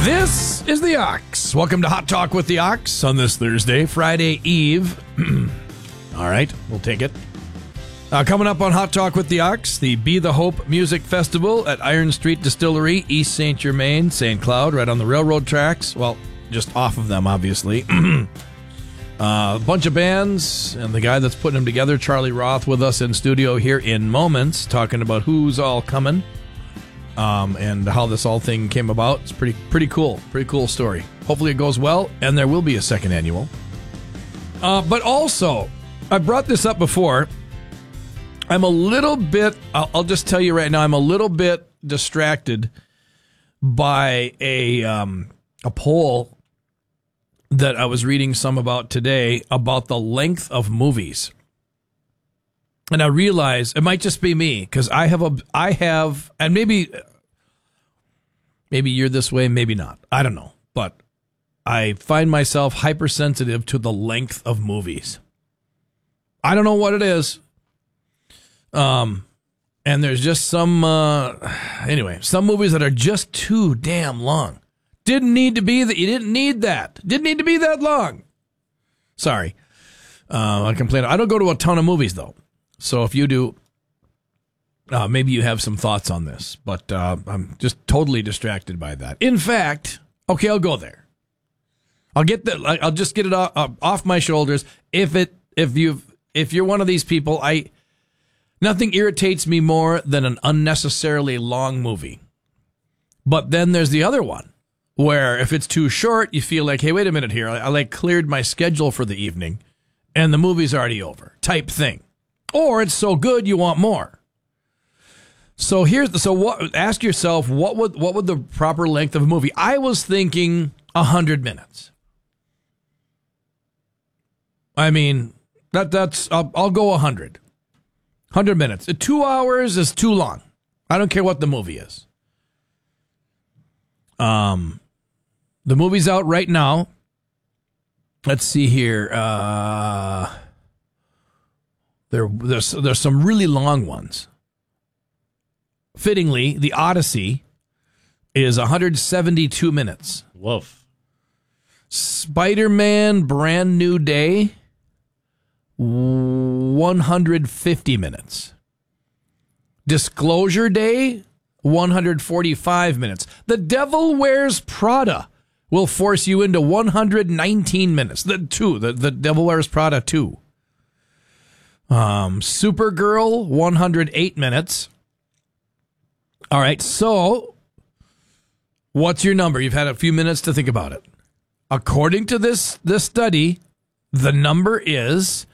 This is the Ox. Welcome to Hot Talk with the Ox on this Thursday, Friday Eve. All right, we'll take it. Coming up on Hot Talk with the Ox, the Be the Hope Music Festival at Iron Street Distillery, East St. Germain, St. Cloud, right on the railroad tracks. Well, just off of them, obviously. A bunch of bands, and the guy that's putting them together, Charlie Roth, with us in studio here in moments, talking about who's all coming, and how this all thing came about. It's pretty cool. Pretty cool story. Hopefully it goes well, and there will be a second annual. But also, I brought this up before. I'm a little bit, I'll just tell you right now, I'm a little bit distracted by a poll that I was reading some about today about the length of movies. And I realize it might just be me, because I have, and maybe you're this way, maybe not. I don't know. But I find myself hypersensitive to the length of movies. I don't know what it is. And there's just some movies that are just too damn long. Didn't need to be that. You didn't need that. Didn't need to be that long. Sorry. I complain. I don't go to a ton of movies though. So if you do, maybe you have some thoughts on this, but, I'm just totally distracted by that. In fact, okay, I'll go there. I'll just get it off my shoulders. If you're one of these people, nothing irritates me more than an unnecessarily long movie. But then there's the other one, where if it's too short, you feel like, hey, wait a minute here. I cleared my schedule for the evening, and the movie's already over, type thing. Or it's so good you want more. So ask yourself, what would the proper length of a movie? I was thinking 100 minutes. I mean, I'll go 100. 100 minutes. 2 hours is too long. I don't care what the movie is. The movie's out right now. Let's see here. There's some really long ones. Fittingly, The Odyssey is 172 minutes. Woof. Spider-Man Brand New Day, 150 minutes. Disclosure Day, 145 minutes. The Devil Wears Prada will force you into 119 minutes. The Devil Wears Prada 2. Supergirl, 108 minutes. All right, so what's your number? You've had a few minutes to think about it. According to this study, the number is